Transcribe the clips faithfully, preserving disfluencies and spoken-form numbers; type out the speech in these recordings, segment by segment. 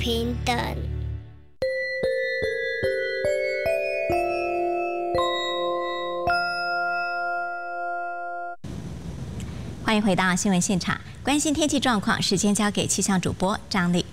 平等。 欢迎回到新闻现场，关心天气状况，时间交给气象主播张丽。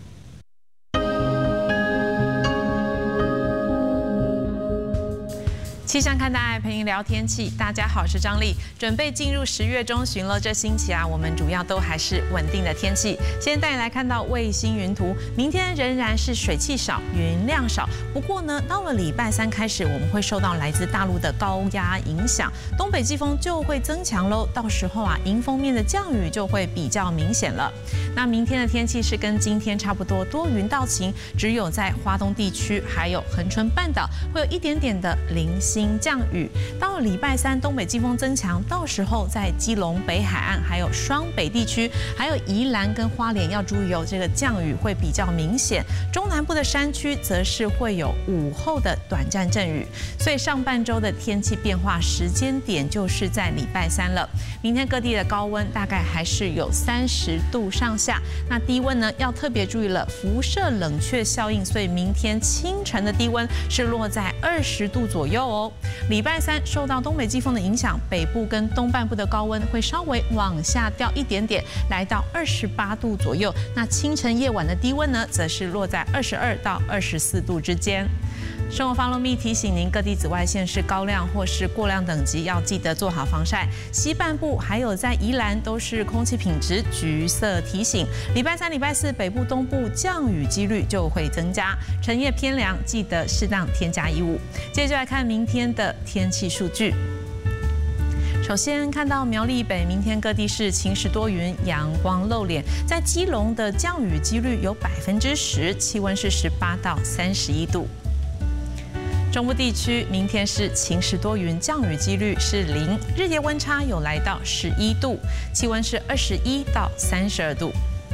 气象看大爱陪您聊天气，大家好，我是张丽，准备进入十月中旬了。这星期啊，我们主要都还是稳定的天气。先带你来看到卫星云图，明天仍然是水汽少，云量少。不过呢，到了礼拜三开始，我们会受到来自大陆的高压影响，东北季风就会增强喽。到时候啊，迎风面的降雨就会比较明显了。那明天的天气是跟今天差不多，多云到晴，只有在华东地区还有恒春半岛会有一点点的零星降雨。到了礼拜三，东北季风增强，到时候在基隆北海岸、还有双北地区，还有宜兰跟花莲要注意哦，这个降雨会比较明显。中南部的山区则是会有午后的短暂阵雨，所以上半周的天气变化时间点就是在礼拜三了。明天各地的高温大概还是有三十度上下，那低温呢要特别注意了，辐射冷却效应，所以明天清晨的低温是落在二十度左右哦。礼拜三受到东北季风的影响，北部跟东半部的高温会稍微往下掉一点点，来到二十八度左右。那清晨夜晚的低温呢，则是落在二十二到二十四度之间。生活 Follow Me 提醒您，各地紫外线是高亮或是过亮等级，要记得做好防晒。西半部还有在宜兰都是空气品质橘色提醒。礼拜三、礼拜四北部、东部降雨几率就会增加，晨夜偏凉，记得适当添加衣物。接着来看明天的天气数据。首先看到苗栗北，明天各地是晴时多云，阳光露脸。在基隆的降雨几率有百分之十，气温是十八到三十一度。中部地区明天是晴时多云，降雨几率是零，日夜温差有来到十一度，气温是二十一到三十二度。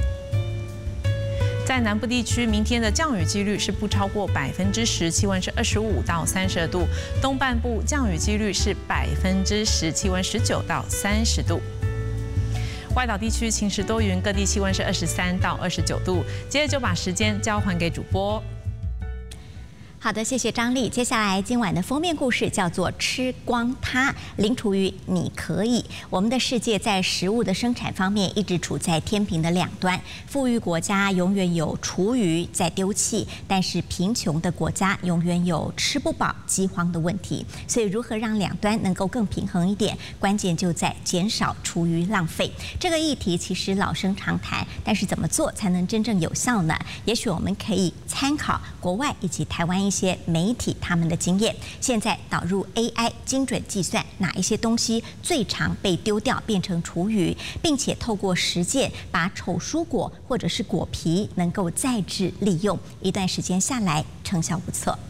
在南部地区，明天的降雨几率是不超过百分之十，气温是二十五到三十二度。东半部降雨几率是百分之十，气温十九到三十度。外岛地区晴时多云，各地气温是二十三到二十九度。接着就把时间交还给主播。 好的，谢谢张丽。接下来今晚的封面故事叫做《吃光它》，林楚瑜，你可以。我们的世界在食物的生产方面一直处在天平的两端，富裕国家永远有厨余在丢弃，但是贫穷的国家永远有吃不饱、饥荒的问题。所以，如何让两端能够更平衡一点，关键就在减少厨余浪费。这个议题其实老生常谈，但是怎么做才能真正有效呢？也许我们可以参考国外以及台湾一些媒体他们的经验，现在导入 A I 精准计算哪一些东西最常被丢掉变成厨余，并且透过实践把丑蔬果或者是果皮能够再制利用，一段时间下来成效不错。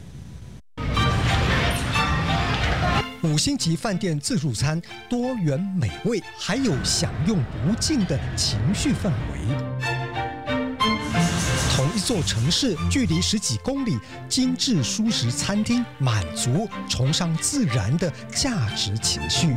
五星级饭店自助餐，多元美味，还有享用不尽的情绪氛围。同一座城市，距离十几公里，精致舒适餐厅，满足崇尚自然的价值情绪。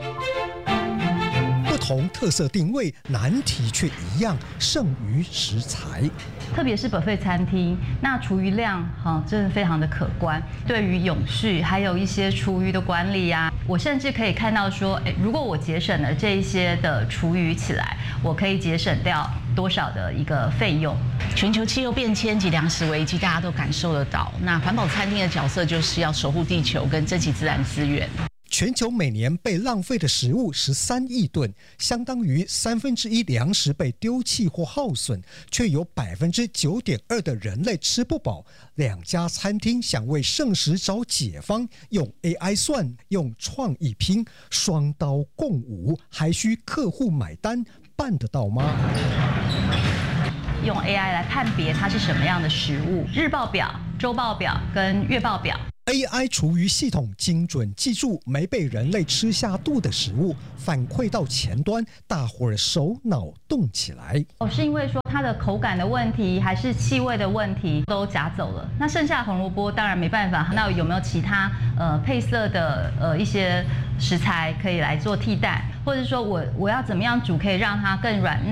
不同特色定位，难题却一样，剩余食材。 特别是 buffet 餐厅，那厨余量哈、哦、真的非常的可观。对于永续，还有一些厨余的管理啊，我甚至可以看到说，哎，如果我节省了这一些的厨余起来，我可以节省掉多少的一个费用。 全球气候变迁及粮食危机，大家都感受得到。那环保餐厅的角色就是要守护地球跟珍惜自然资源。 全球每年被浪费的食物十三亿吨，相当于三分之一粮食被丢弃或耗损，却有百分之九点二的人类吃不饱。两家餐厅想为剩食找解方，用 A I 算，用创意拼，双刀共舞，还需客户买单，办得到吗？ 用 A I 来判别它是什么样的食物，日报表、周报表跟月报表。 A I 厨余系统精准记住没被人类吃下肚的食物，反馈到前端，大伙儿手脑动起来。 哦，是因为说它的口感的问题，还是气味的问题都夹走了？那剩下的红萝卜当然没办法，那有没有其他呃配色的呃一些食材可以来做替代？或者说我我要怎么样煮可以让它更软嫩？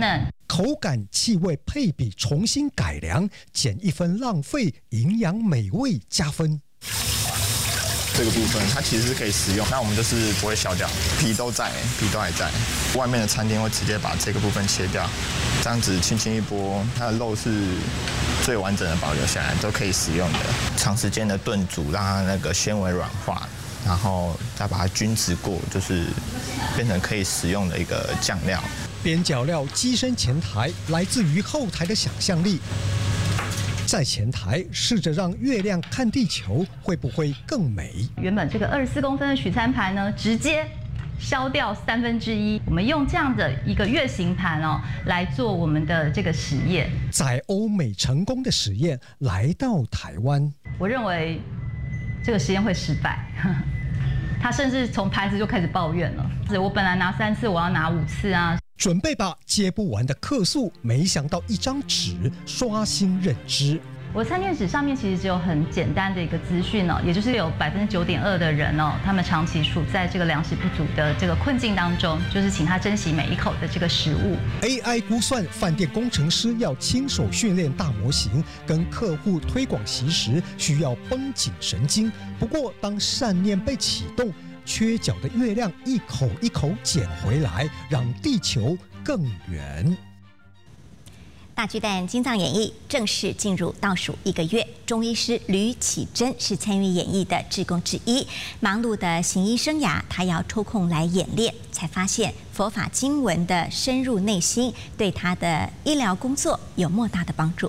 口感、气味配比重新改良，减一分浪费，营养美味加分。 这个部分它其实是可以食用，那我们就是不会削掉，皮都在，皮都还在。外面的餐厅会直接把这个部分切掉，这样子轻轻一剥，它的肉是最完整的保留下来，都可以食用的。长时间的炖煮，让它那个纤维软化，然后再把它均质过，就是变成可以食用的一个酱料。 边角料机身前台，来自于后台的想象力。在前台试着让月亮看地球，会不会更美？ 原本这个二十四公分的取餐盘呢，直接削掉三分之一。我们用这样的一个月形盘哦，来做我们的这个实验。 在欧美成功的实验来到台湾， 我认为这个实验会失败。他甚至从盘子就开始抱怨了。我本来拿三次，我要拿五次啊。 准备把接不完的客诉，没想到一张纸刷新认知。 我餐点纸上面其实只有很简单的一个资讯哦，也就是有百分之九点二的人哦，他们长期处在这个粮食不足的这个困境当中，就是请他珍惜每一口的这个食物。 A I 估算，饭店工程师要亲手训练大模型，跟客户推广习食，需要绷紧神经。不过，当善念被启动，缺角的月亮一口一口捡回来，让地球更圆。 大巨蛋金藏演艺正式进入倒数一个月，中医师吕启珍是参与演艺的志工之一。忙碌的行医生涯，他要抽空来演练，才发现佛法经文的深入内心，对他的医疗工作有莫大的帮助。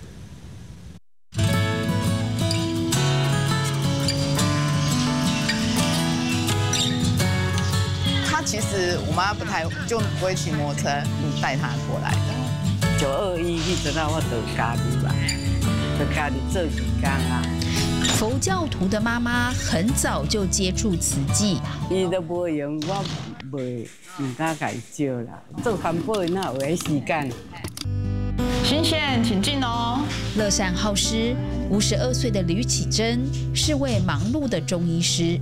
其实我妈不太就不会骑摩托车，带她过来的。 九二一，你知道我得咖喱吧？得咖喱这几天啊。 佛教徒的妈妈很早就接触慈济， 伊都无用，我袂唔敢改招啦。做环保哪有个时间？ 新鲜，请进哦。 乐善好施，五十二岁的吕启珍是位忙碌的中医师。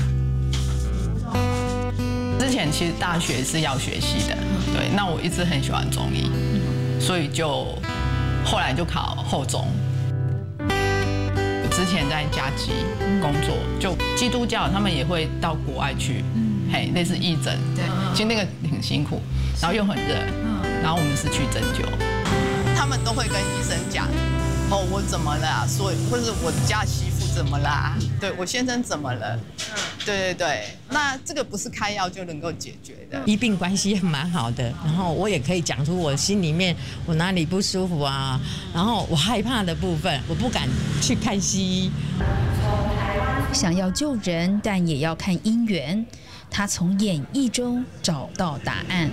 之前其实大学是药学系的，对，那我一直很喜欢中医，所以就后来就考后中。我之前在嘉基工作，就基督教他们也会到国外去，嘿，类似义诊，对，其实那个很辛苦，然后又很热，然后我们是去针灸， 他们都会跟医生讲，哦，我怎么了啊？所以或者我家媳妇怎么啦？对我先生怎么了？对对对，那这个不是开药就能够解决的。 医病关系蛮好的，然后我也可以讲出我心里面我哪里不舒服啊，然后我害怕的部分，我不敢去看西医。 想要救人，但也要看因缘。他从演绎中找到答案。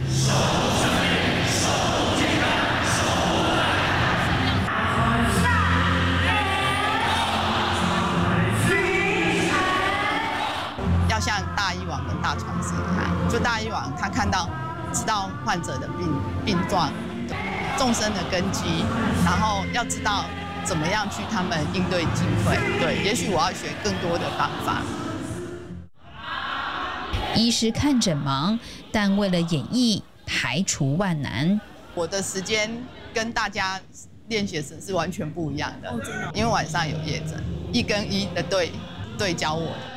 像大医王跟大传师一样，就大医王他看到知道患者的病病状、众生的根基，然后要知道怎么样去他们应对进退。对，也许我要学更多的方法。 医师看诊忙，但为了演绎排除万难。 我的时间跟大家练习的时是完全不一样的，因为晚上有夜诊，一跟一的对对教我的。